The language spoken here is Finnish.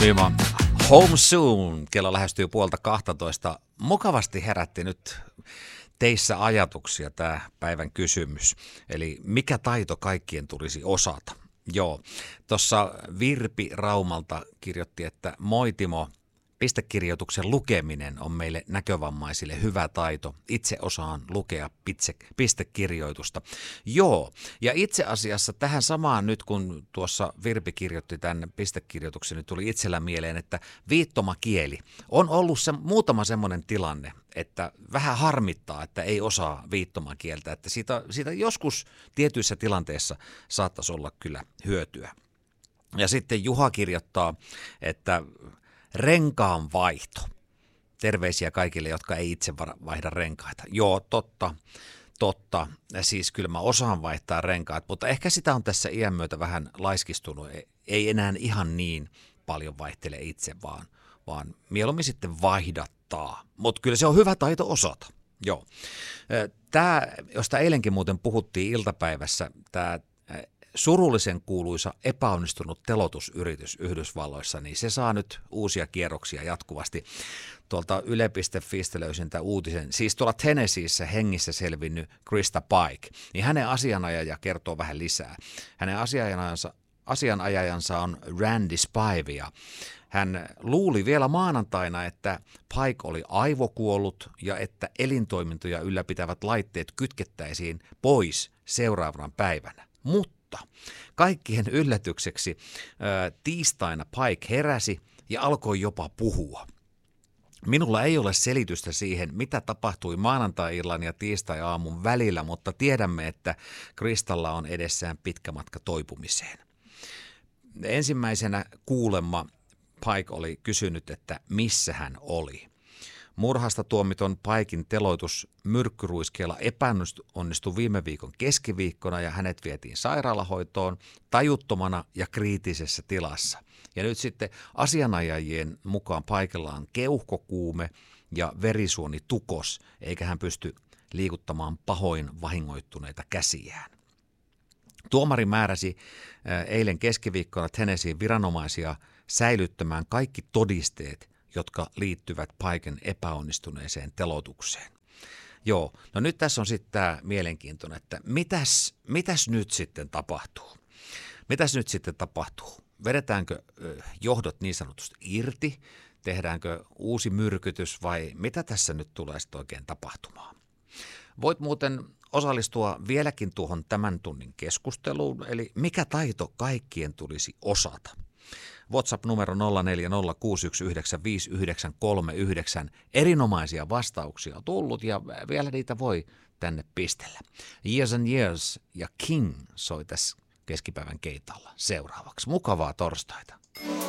Nyman. Home soon. Kello lähestyy 11:30. Mukavasti herätti nyt teissä ajatuksia tämä päivän kysymys. Eli mikä taito kaikkien tulisi osata? Joo, tuossa Virpi Raumalta kirjoitti, että moi Timo, pistekirjoituksen lukeminen on meille näkövammaisille hyvä taito. Itse osaan lukea pistekirjoitusta. Joo, ja itse asiassa tähän samaan nyt, kun tuossa Virpi kirjoitti tämän pistekirjoituksen, niin tuli itsellä mieleen, että viittomakieli on ollut muutama semmoinen tilanne, että vähän harmittaa, että ei osaa viittomakieltä, että siitä joskus tietyissä tilanteissa saattaisi olla kyllä hyötyä. Ja sitten Juha kirjoittaa, että renkaan vaihto. Terveisiä kaikille, jotka ei itse vaihda renkaita. Joo, totta. Siis kyllä mä osaan vaihtaa renkaat, mutta ehkä sitä on tässä iän myötä vähän laiskistunut. Ei enää ihan niin paljon vaihtele itse, vaan mieluummin sitten vaihdattaa. Mutta kyllä se on hyvä taito osata. Joo. Tämä, josta eilenkin muuten puhuttiin iltapäivässä, tämä surullisen kuuluisa epäonnistunut teloitusyritys Yhdysvalloissa, niin se saa nyt uusia kierroksia jatkuvasti. Tuolta Yle.fiistä löysin tämän uutisen. Siis tuolla Tennesseeissä hengissä selvinnyt Krista Pike, niin hänen asianajaja kertoo vähän lisää. Hänen asianajajansa on Randy Spive, ja hän luuli vielä maanantaina, että Pike oli aivokuollut ja että elintoimintoja ylläpitävät laitteet kytkettäisiin pois seuraavana päivänä. Mutta kaikkien yllätykseksi tiistaina Pike heräsi ja alkoi jopa puhua. Minulla ei ole selitystä siihen, mitä tapahtui maanantai-illan ja tiistai-aamun välillä, mutta tiedämme, että Kristalla on edessään pitkä matka toipumiseen. Ensimmäisenä kuulemma Pike oli kysynyt, että missä hän oli. Murhasta tuomiton Paikin teloitus myrkkyruiskeella epäonnistui viime viikon keskiviikkona ja hänet vietiin sairaalahoitoon tajuttomana ja kriittisessä tilassa. Ja nyt sitten asianajajien mukaan Pikella on keuhkokuume ja verisuonitukos, eikä hän pysty liikuttamaan pahoin vahingoittuneita käsiään. Tuomari määräsi eilen keskiviikkona Tennesseein viranomaisia säilyttämään kaikki todisteet, jotka liittyvät Piken epäonnistuneeseen teloitukseen. Joo, no nyt tässä on sitten tämä mielenkiintoinen, että mitäs nyt sitten tapahtuu? Mitäs nyt sitten tapahtuu? Vedetäänkö johdot niin sanotusti irti? Tehdäänkö uusi myrkytys vai mitä tässä nyt tulee sitten oikein tapahtumaan? Voit muuten osallistua vieläkin tuohon tämän tunnin keskusteluun, eli mikä taito kaikkien tulisi osata? WhatsApp-numero 0406195939. Erinomaisia vastauksia on tullut ja vielä niitä voi tänne pistellä. Years and Years ja King soi tässä keskipäivän keitalla seuraavaksi. Mukavaa torstaita.